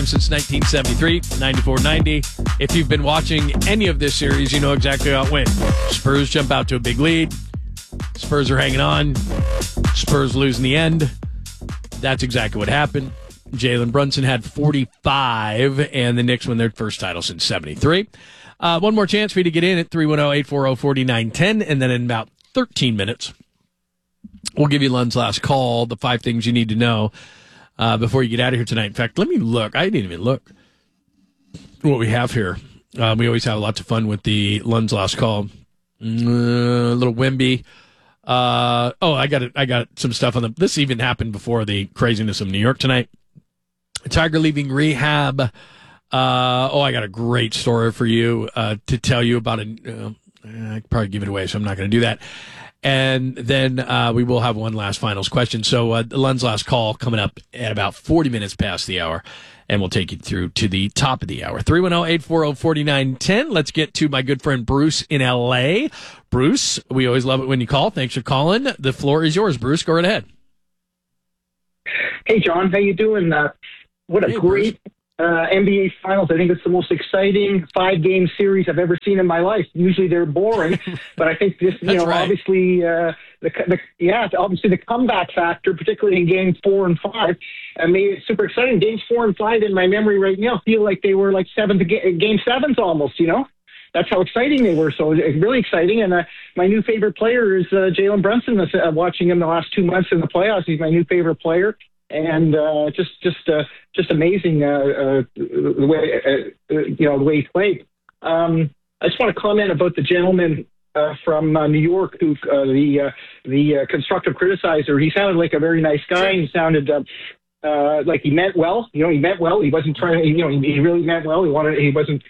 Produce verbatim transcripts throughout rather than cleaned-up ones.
since nineteen seventy-three, ninety-four ninety. If you've been watching any of this series, you know exactly how it went. Spurs jump out to a big lead. Spurs are hanging on. Spurs lose in the end. That's exactly what happened. Jalen Brunson had forty-five, and the Knicks win their first title since seventy-three. Uh, one more chance for you to get in at three one zero, eight four zero, four nine one zero, and then in about thirteen minutes, we'll give you Lund's last call, the five things you need to know uh, before you get out of here tonight. In fact, let me look. I didn't even look what we have here. Uh, we always have lots of fun with the Lund's last call. Mm, a little Wemby. Uh, oh, I got it. I got some stuff on the. This even happened before the craziness of New York tonight. Tiger leaving rehab. Uh, oh, I got a great story for you uh, to tell you about. A, uh, I could probably give it away, so I'm not going to do that. And then uh, we will have one last finals question. So uh, Lund's last call coming up at about forty minutes past the hour, and we'll take you through to the top of the hour. three one zero, eight four zero, four nine one zero. Let's get to my good friend Bruce in L A. Bruce, we always love it when you call. Thanks for calling. The floor is yours, Bruce. Go right ahead. Hey, John. How you doing? Uh, what a hey, great uh, N B A Finals. I think it's the most exciting five-game series I've ever seen in my life. Usually they're boring, but I think this, you know, right. obviously, uh, the, the yeah, obviously the comeback factor, particularly in Game Four and Five, uh, made it super exciting. Games Four and Five, in my memory right now, feel like they were like seventh Game Sevens almost. You know, that's how exciting they were. So it's really exciting. And uh, my new favorite player is uh, Jalen Brunson. Uh, watching him the last two months in the playoffs, he's my new favorite player. And uh, just, just, uh, just amazing uh, uh, the way uh, you know the way he played. Um, I just want to comment about the gentleman uh, from uh, New York who uh, the uh, the uh, constructive criticizer. He sounded like a very nice guy. He sounded uh, uh, like he meant well. You know, he meant well. He wasn't trying. You know, he, he really meant well. He wanted. He wasn't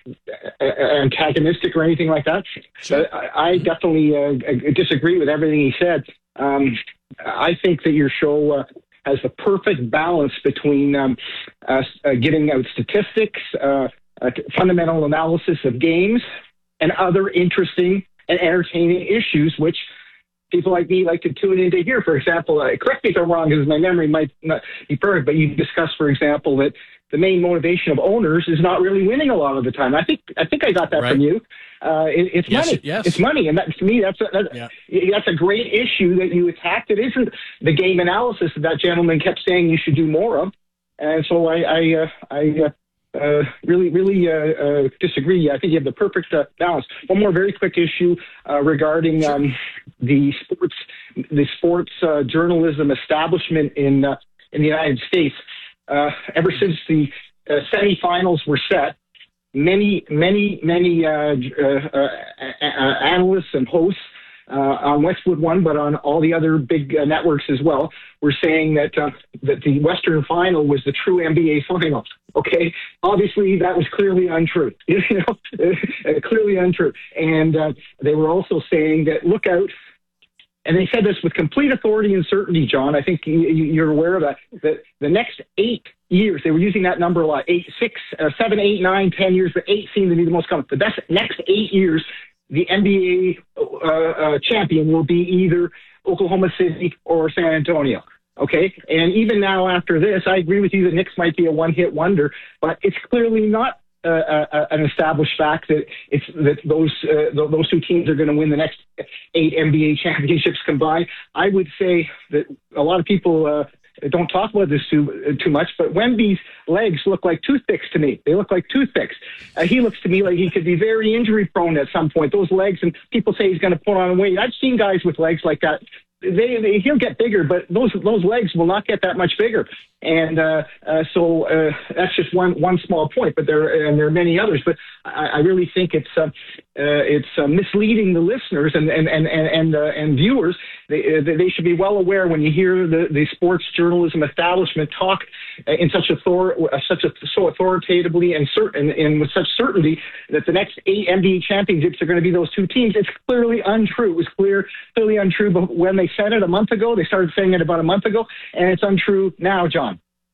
antagonistic or anything like that. Sure. But I, I definitely uh, disagree with everything he said. Um, I think that your show. Uh, has the perfect balance between um, uh, uh, giving out statistics, uh, uh, fundamental analysis of games, and other interesting and entertaining issues, which people like me like to tune in to hear. For example, uh, correct me if I'm wrong, because my memory might not be perfect, but you discussed, for example, that the main motivation of owners is not really winning a lot of the time. I think I think I got that right. from you. Uh, it, it's yes, money. Yes. It's money, and that, to me, that's a, that, yeah. that's a great issue that you attacked. It isn't the game analysis that that gentleman kept saying you should do more of, and so I I, uh, I uh, uh, really really uh, uh, disagree. I think you have the perfect uh, balance. One more very quick issue uh, regarding sure. um, the sports the sports uh, journalism establishment in uh, in the United States. Uh, ever since the uh, semifinals were set, many, many, many uh, uh, uh, analysts and hosts uh, on Westwood One, but on all the other big uh, networks as well, were saying that uh, that the Western Final was the true N B A Final. Okay, obviously that was clearly untrue. You know, clearly untrue, and uh, they were also saying that look out. And they said this with complete authority and certainty, John. I think you're aware of that. That the next eight years, they were using that number a lot. Eight, six, uh, seven, eight, nine, ten years, but eight seemed to be the most common. The best next eight years, the N B A uh, uh, champion will be either Oklahoma City or San Antonio. Okay, and even now after this, I agree with you. The Knicks might be a one-hit wonder, but it's clearly not. Uh, uh, an established fact that it's that those uh, th- those two teams are going to win the next eight N B A championships combined. I would say that a lot of people uh, don't talk about this too too much, but Wemby's legs look like toothpicks to me. They look like toothpicks. Uh, he looks to me like he could be very injury prone at some point. Those legs, and people say he's going to put on weight. I've seen guys with legs like that. They, they he'll get bigger, but those those legs will not get that much bigger. And uh, uh, so uh, that's just one one small point. But there and there are many others. But I, I really think it's uh, uh, it's uh, misleading the listeners and and and and and, uh, and viewers. They uh, they should be well aware when you hear the, the sports journalism establishment talk in such author uh, such a, so authoritatively and certain and with such certainty that the next eight N B A championships are going to be those two teams. It's clearly untrue. It was clear clearly untrue. But when they said it a month ago, they started saying it about a month ago, and it's untrue now, John.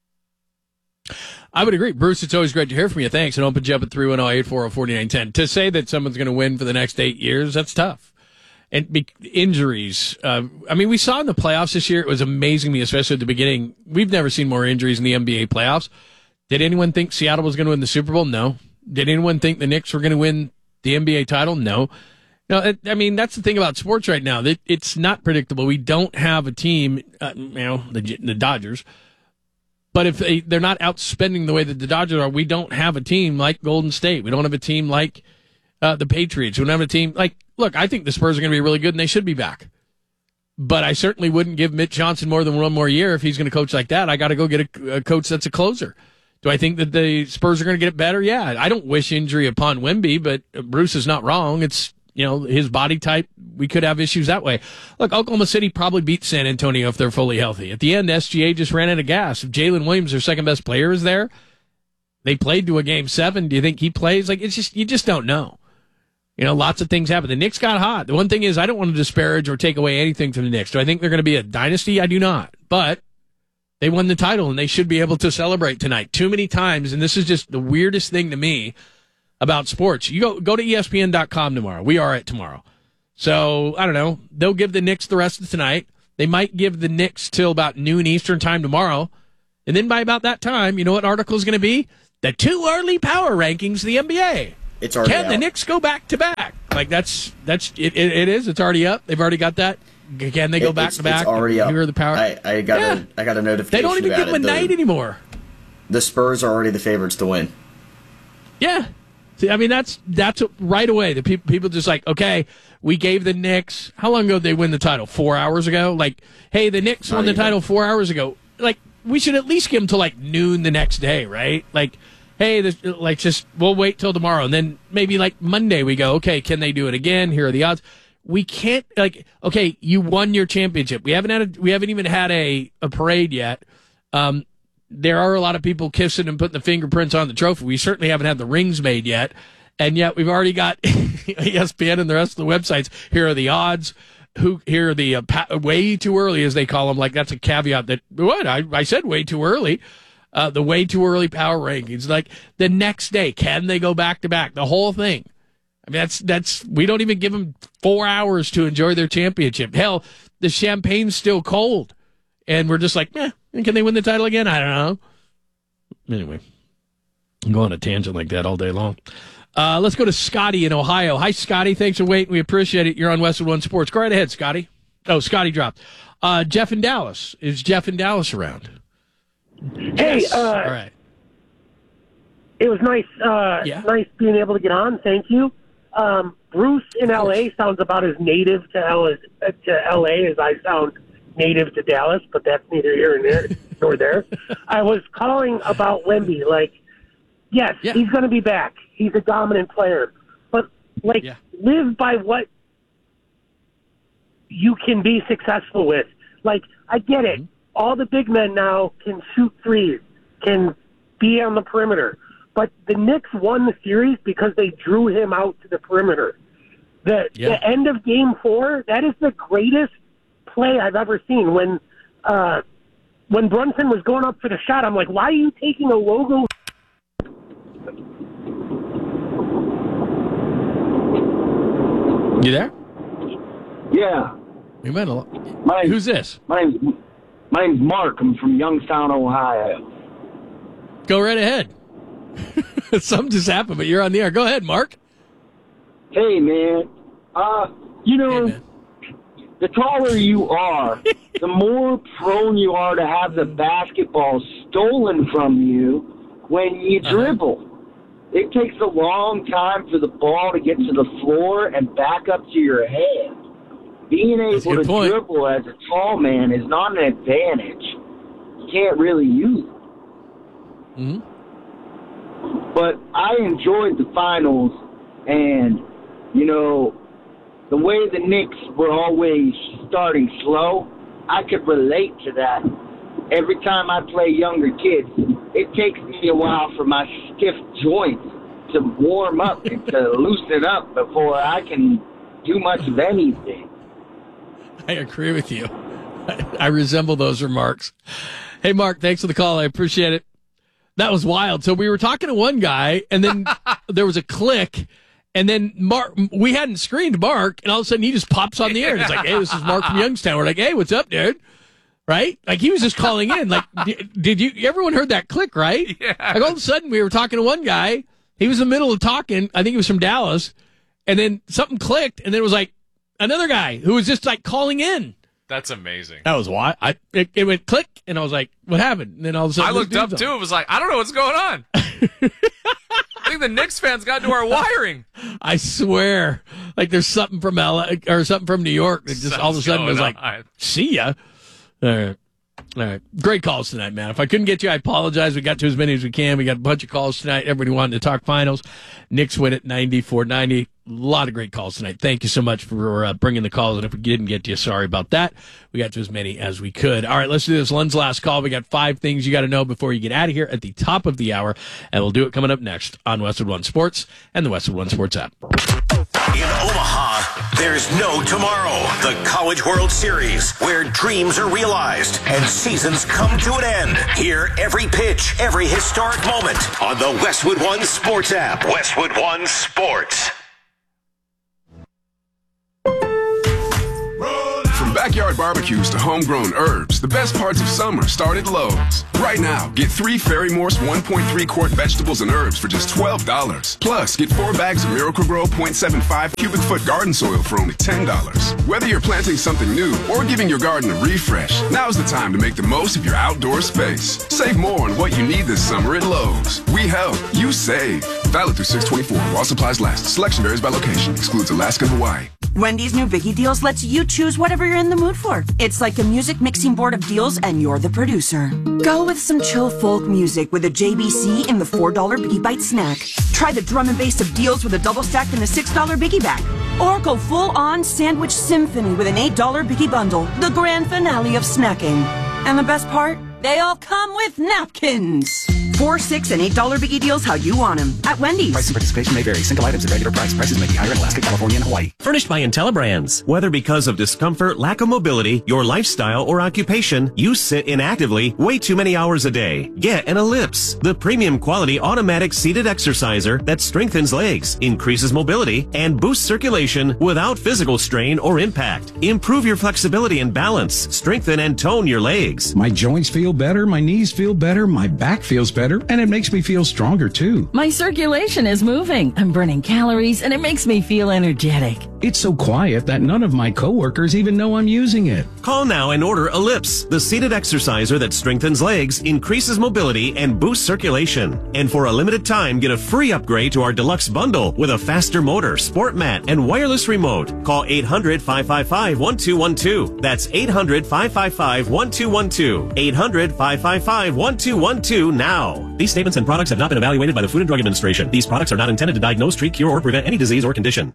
I would agree. Bruce, it's always great to hear from you. Thanks. And open you up at three one zero, eight four zero, four nine one zero. To say that someone's going to win for the next eight years, that's tough. And be- injuries. Uh, I mean, we saw in the playoffs this year, it was amazing to me, especially at the beginning. We've never seen more injuries in the N B A playoffs. Did anyone think Seattle was going to win the Super Bowl? No. Did anyone think the Knicks were going to win the N B A title? No. No, it, I mean, that's the thing about sports right now. It, it's not predictable. We don't have a team, uh, you know, the, the Dodgers. But if they, they're not outspending the way that the Dodgers are, we don't have a team like Golden State. We don't have a team like uh, the Patriots. We don't have a team like, look, I think the Spurs are going to be really good and they should be back. But I certainly wouldn't give Mitch Johnson more than one more year if he's going to coach like that. I got to go get a, a coach that's a closer. Do I think that the Spurs are going to get it better? Yeah. I don't wish injury upon Wemby, but Bruce is not wrong. It's, you know, his body type, we could have issues that way. Look, Oklahoma City probably beats San Antonio if they're fully healthy. At the end, S G A just ran out of gas. If Jalen Williams, their second best player, is there, they played to a game seven. Do you think he plays? Like, it's just, you just don't know. You know, lots of things happen. The Knicks got hot. The one thing is, I don't want to disparage or take away anything from the Knicks. Do I think they're going to be a dynasty? I do not. But they won the title, and they should be able to celebrate tonight. Too many times, and this is just the weirdest thing to me about sports. You go go to E S P N dot com tomorrow. We are at tomorrow. So, I don't know. They'll give the Knicks the rest of tonight. They might give the Knicks till about noon Eastern time tomorrow. And then by about that time, you know what article is going to be? The two early power rankings of the N B A. It's already Can out. the Knicks go back to back? Like, that's, that's it, it, it is. It's already up. They've already got that. Can they go It- back it's, to back? It's already up. Here are the power. I, I got Yeah. a I got a notification. They don't even about give them a it. The- night anymore. The Spurs are already the favorites to win. Yeah. See, I mean, that's that's right away. The people people just like, okay, we gave the Knicks. How long ago did they win the title? Four hours ago. Like, hey, the Knicks Not won the even. title four hours ago. Like, we should at least give them till like noon the next day, right? Like, hey, this, like just we'll wait till tomorrow, and then maybe like Monday we go, okay, can they do it again? Here are the odds. We can't like, okay, you won your championship. We haven't had a, we haven't even had a, a parade yet. Um, there are a lot of people kissing and putting the fingerprints on the trophy. We certainly haven't had the rings made yet. And yet we've already got E S P N and the rest of the websites. Here are the odds. Who here are the uh, pa- way too early, as they call them. Like, that's a caveat that, what? I, I said way too early. Uh, the way too early power rankings. Like, the next day, can they go back to back? The whole thing. I mean, that's, that's, we don't even give them four hours to enjoy their championship. Hell, the champagne's still cold. And we're just like, eh, can they win the title again? I don't know. Anyway, I'm going on a tangent like that all day long. Uh, let's go to Scotty in Ohio. Hi, Scotty. Thanks for waiting. We appreciate it. You're on Westwood One Sports. Go right ahead, Scotty. Oh, Scotty dropped. Uh, Jeff in Dallas. Is Jeff in Dallas around? Hey, Yes. uh, all right. it was nice, uh, Yeah. nice being able to get on. Thank you. Um, Bruce in L A sounds about as native to L A, to L A as I sound native to Dallas, but that's neither here and there nor there. I was calling about Wemby. Like, yes, Yeah. he's going to be back. He's a dominant player, but like, Yeah. live by what you can be successful with. Like, I get it. All the big men now can shoot threes, can be on the perimeter. But the Knicks won the series because they drew him out to the perimeter. The, Yeah. the end of game four, that is the greatest play I've ever seen. When uh, when Brunson was going up for the shot, I'm like, why are you taking a logo? You there? Yeah. We went a lot. My, Who's this? my name's my name's Mark. I'm from Youngstown, Ohio. Go right ahead. Something just happened, but you're on the air. Go ahead, Mark. Hey, man. Uh, you Hey, know, man. the taller you are, the more prone you are to have the basketball stolen from you when you Uh-huh. dribble. It takes a long time for the ball to get to the floor and back up to your head. Being That's a able good to point. dribble as a tall man is not an advantage. You can't really use it. Mhm. But I enjoyed the finals, and, you know, the way the Knicks were always starting slow, I could relate to that. Every time I play younger kids, it takes me a while for my stiff joints to warm up and to loosen up before I can do much of anything. I agree with you. I, I resemble those remarks. Hey, Mark, thanks for the call. I appreciate it. That was wild. So we were talking to one guy, and then there was a click, and then Mark, we hadn't screened Mark, and all of a sudden he just pops on the air. And it's like, hey, this is Mark from Youngstown. We're like, hey, what's up, dude? right? Like he was just calling in. Like, did, did you? Everyone heard that click, right? Yeah. Like all of a sudden, we were talking to one guy. He was in the middle of talking. I think he was from Dallas, and then something clicked, and then it was like another guy who was just like calling in. That's amazing. That was why I it, it went click, and I was like, "What happened?" And then all of a sudden, I looked up too. It was like, I don't know what's going on. I think the Knicks fans got into our wiring. I swear, like there's something from L A or something from New York that just Something's all of a sudden was like, on. "See ya." All right. All right. Great calls tonight, man. If I couldn't get you, I apologize. We got to as many as we can. We got a bunch of calls tonight. Everybody wanted to talk finals. Knicks win at ninety-four ninety. A lot of great calls tonight. Thank you so much for uh, bringing the calls. And if we didn't get to you, sorry about that. We got to as many as we could. All right, let's do this. Len's last call. We got five things you got to know before you get out of here at the top of the hour. And we'll do it coming up next on Westwood One Sports and the Westwood One Sports app. In Omaha, there's no tomorrow. The College World Series, where dreams are realized and seasons come to an end. Hear every pitch, every historic moment on the Westwood One Sports app. Westwood One Sports. Backyard barbecues to homegrown herbs, the best parts of summer start at Lowe's. Right now, get three Fairy Morse one point three quart vegetables and herbs for just twelve dollars. Plus, get four bags of Miracle-Gro zero point seven five cubic foot garden soil for only ten dollars. Whether you're planting something new or giving your garden a refresh, now's the time to make the most of your outdoor space. Save more on what you need this summer at Lowe's. We help, you save. Valid through six twenty-four while supplies last. Selection varies by location. Excludes Alaska and Hawaii. Wendy's new Biggie Deals lets you choose whatever you're in the mood for. It's like a music mixing board of deals, and you're the producer. Go with some chill folk music with a J B C in the four dollar Biggie Bite snack. Try the drum and bass of deals with a double stack in the six dollar Biggie bag. Or go full-on sandwich symphony with an eight dollar Biggie bundle. The grand finale of snacking. And the best part? They all come with napkins. Four, six, and eight dollar Biggie Deals how you want them at Wendy's. Price and participation may vary. Single items at regular price. Prices may be higher in Alaska, California, and Hawaii. Furnished by IntelliBrands. Whether because of discomfort, lack of mobility, your lifestyle, or occupation, you sit inactively way too many hours a day. Get an Ellipse, the premium quality automatic seated exerciser that strengthens legs, increases mobility, and boosts circulation without physical strain or impact. Improve your flexibility and balance. Strengthen and tone your legs. My joints feel better, my knees feel better, my back feels better. And it makes me feel stronger, too. My circulation is moving. I'm burning calories, and it makes me feel energetic. It's so quiet that none of my coworkers even know I'm using it. Call now and order Ellipse, the seated exerciser that strengthens legs, increases mobility, and boosts circulation. And for a limited time, get a free upgrade to our deluxe bundle with a faster motor, sport mat, and wireless remote. Call eight hundred, five five five, one two one two. That's eight hundred, five five five, one two one two. eight hundred, five five five, one two one two now. These statements and products have not been evaluated by the Food and Drug Administration. These products are not intended to diagnose, treat, cure, or prevent any disease or condition.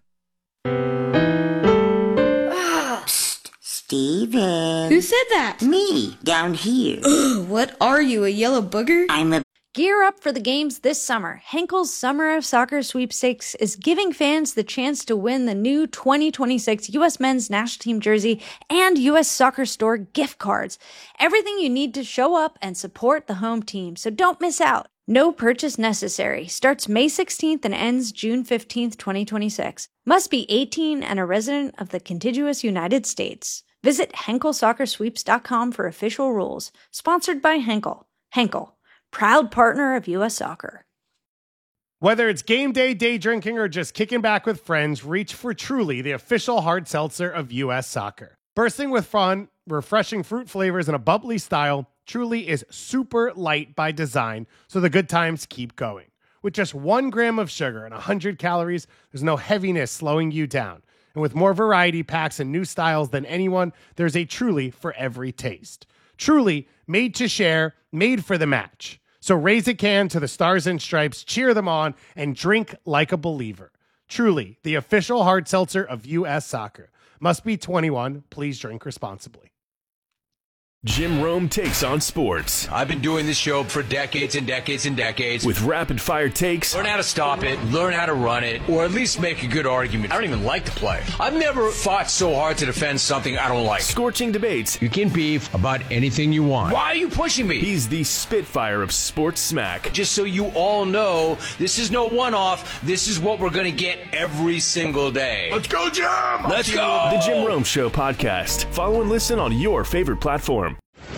Psst, Steven. Who said that? Me, down here. Ugh, what are you, a yellow booger? I'm a... Gear up for the games this summer. Henkel's Summer of Soccer Sweepstakes is giving fans the chance to win the new twenty twenty-six U S Men's National Team jersey and U S Soccer Store gift cards. Everything you need to show up and support the home team, so don't miss out. No purchase necessary. Starts May sixteenth and ends June fifteenth, twenty twenty-six. Must be eighteen and a resident of the contiguous United States. Visit Henkel Soccer Sweeps dot com for official rules. Sponsored by Henkel. Henkel, proud partner of U S Soccer. Whether it's game day, day drinking, or just kicking back with friends, reach for Truly, the official hard seltzer of U S Soccer. Bursting with fun, refreshing fruit flavors, and a bubbly style, Truly is super light by design, so the good times keep going. With just one gram of sugar and one hundred calories, there's no heaviness slowing you down. And with more variety packs and new styles than anyone, there's a Truly for every taste. Truly, made to share, made for the match. So raise a can to the Stars and Stripes, cheer them on, and drink like a believer. Truly, the official hard seltzer of U S Soccer. Must be twenty-one. Please drink responsibly. Jim Rome takes on sports. I've been doing this show for decades and decades and decades. With rapid fire takes. Learn how to stop it, learn how to run it, or at least make a good argument. I don't even like to play. I've never fought so hard to defend something I don't like. Scorching debates. You can beef about anything you want. Why are you pushing me? He's the Spitfire of sports smack. Just so you all know, this is no one-off. This is what we're going to get every single day. Let's go, Jim! Let's go! The Jim Rome Show podcast. Follow and listen on your favorite platform.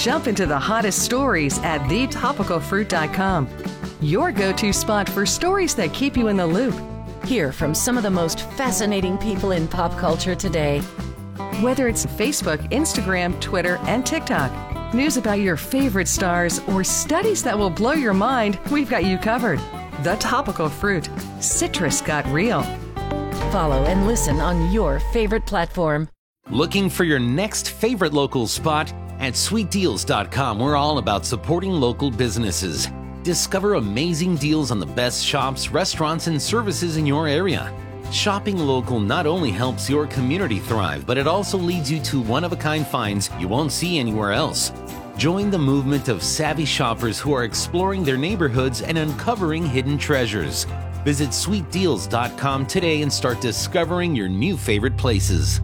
Jump into the hottest stories at the topical fruit dot com. Your go-to spot for stories that keep you in the loop. Hear from some of the most fascinating people in pop culture today. Whether it's Facebook, Instagram, Twitter, and TikTok, news about your favorite stars, or studies that will blow your mind, we've got you covered. The Topical Fruit. Citrus got real. Follow and listen on your favorite platform. Looking for your next favorite local spot? At sweet deals dot com, we're all about supporting local businesses. Discover amazing deals on the best shops, restaurants, and services in your area. Shopping local not only helps your community thrive, but it also leads you to one-of-a-kind finds you won't see anywhere else. Join the movement of savvy shoppers who are exploring their neighborhoods and uncovering hidden treasures. Visit sweet deals dot com today and start discovering your new favorite places.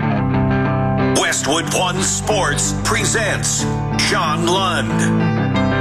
Westwood One Sports presents Sean Lund.